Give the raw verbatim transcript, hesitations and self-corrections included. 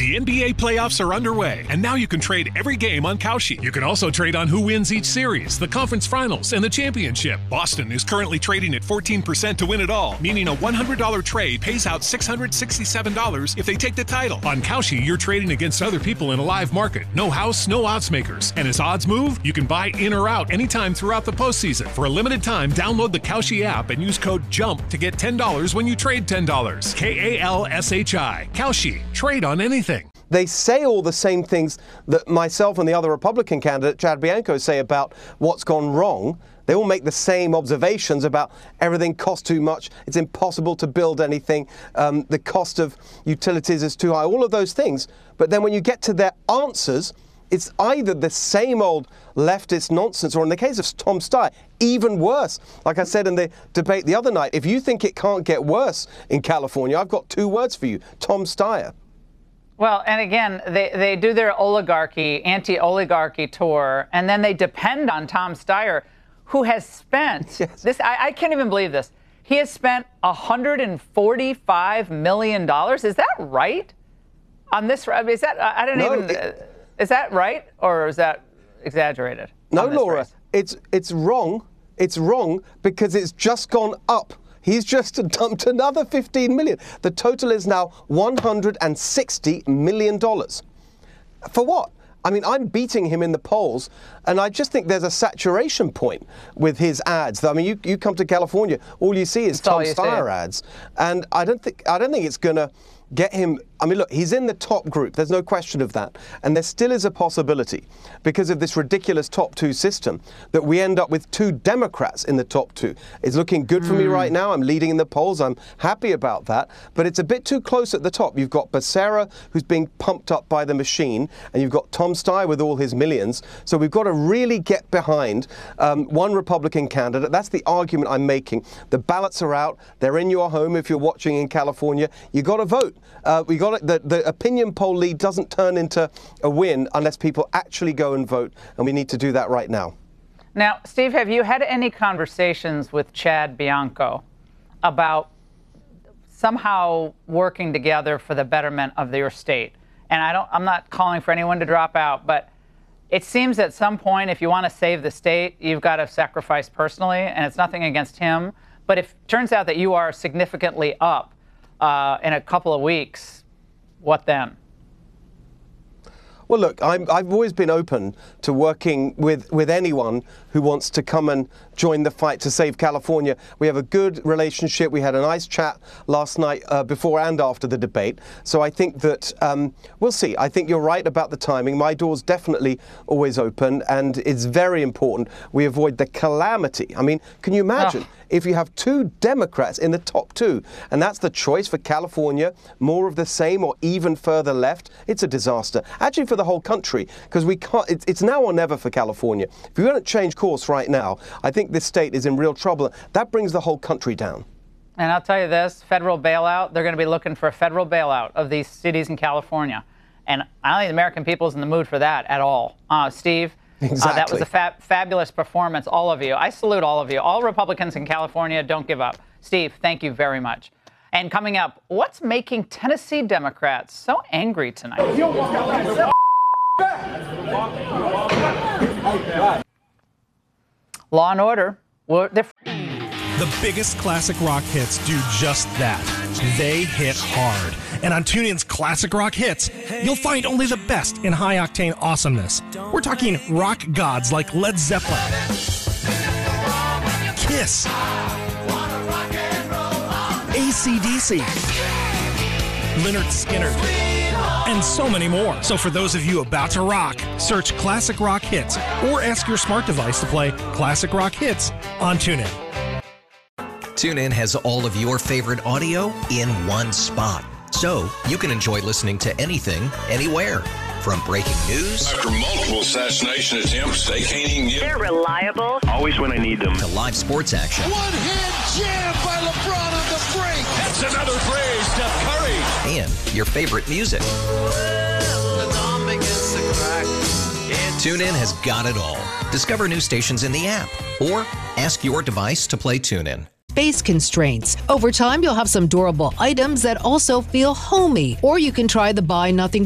The N B A playoffs are underway, and now you can trade every game on Kalshi. You can also trade on who wins each series, the conference finals, and the championship. Boston is currently trading at fourteen percent to win it all, meaning a one hundred dollars trade pays out six hundred sixty-seven dollars if they take the title. On Kalshi, you're trading against other people in a live market. No house, no odds makers. And as odds move, you can buy in or out anytime throughout the postseason. For a limited time, download the Kalshi app and use code JUMP to get ten dollars when you trade ten dollars. K A L S H I. Kalshi. Trade on anything. They say all the same things that myself and the other Republican candidate, Chad Bianco, say about what's gone wrong. They all make the same observations about everything costs too much, it's impossible to build anything, um, the cost of utilities is too high, all of those things. But then when you get to their answers, it's either the same old leftist nonsense, or in the case of Tom Steyer, even worse. Like I said in the debate the other night, if you think it can't get worse in California, I've got two words for you: Tom Steyer. Well, and again, they, they do their oligarchy, anti-oligarchy tour, and then they depend on Tom Steyer, who has spent, yes. this. I, I can't even believe this, he has spent one hundred forty-five million dollars. Is that right? On this, is that, I don't no, even, it, is that right, or is that exaggerated? No, Laura, race? it's it's wrong. It's wrong because it's just gone up. He's just dumped another fifteen million dollars. The total is now one hundred sixty million dollars. For what? I mean, I'm beating him in the polls, and I just think there's a saturation point with his ads. I mean, you, you come to California, all you see is Tom Steyer ads, and I don't think I don't think it's going to get him. I mean, look, he's in the top group. There's no question of that. And there still is a possibility, because of this ridiculous top two system, that we end up with two Democrats in the top two. It's looking good for mm. me right now. I'm leading in the polls. I'm happy about that. But it's a bit too close at the top. You've got Becerra, who's being pumped up by the machine, and you've got Tom Steyer with all his millions. So we've got to really get behind um, one Republican candidate. That's the argument I'm making. The ballots are out. They're in your home if you're watching in California. You've got to vote. Uh, we got it. The, the opinion poll lead doesn't turn into a win unless people actually go and vote, and we need to do that right now. Now, Steve, have you had any conversations with Chad Bianco about somehow working together for the betterment of your state? And I don't, I'm not calling for anyone to drop out, but it seems at some point, if you want to save the state, you've got to sacrifice personally, and it's nothing against him. But if it turns out that you are significantly up uh, in a couple of weeks, what then? Well, look, I'm, I've always been open to working with, with anyone who wants to come and join the fight to save California. We have a good relationship. We had a nice chat last night uh, before and after the debate. So I think that um, we'll see. I think you're right about the timing. My door's definitely always open, and it's very important we avoid the calamity. I mean, can you imagine oh. if you have two Democrats in the top two, and that's the choice for California, more of the same or even further left? It's a disaster. Actually, for the whole country, because we can't, it's, it's now or never for California. If we don't change course right now, I think this state is in real trouble. That brings the whole country down. And I'll tell you this, federal bailout, they're going to be looking for a federal bailout of these cities in California. And I don't think the American people is in the mood for that at all. Uh, Steve, exactly. uh, that was a fa- fabulous performance, all of you. I salute all of you. All Republicans in California, don't give up. Steve, thank you very much. And coming up, what's making Tennessee Democrats so angry tonight? Law and Order. Well, the biggest classic rock hits do just that. They hit hard. And on TuneIn's Classic Rock Hits, you'll find only the best in high-octane awesomeness. We're talking rock gods like Led Zeppelin, Kiss, A C D C, Lynyrd Skynyrd, and so many more. So for those of you about to rock, search Classic Rock Hits or ask your smart device to play Classic Rock Hits on TuneIn. TuneIn has all of your favorite audio in one spot, so you can enjoy listening to anything, anywhere. From breaking news after multiple assassination attempts, they can't even get. They're reliable. Always when I need them. To live sports action. One-hand jam by LeBron on the break. That's another play, Steph Curry. And your favorite music. TuneIn has got it all. Discover new stations in the app or ask your device to play TuneIn. Space constraints. Over time, you'll have some durable items that also feel homey, or you can try the buy nothing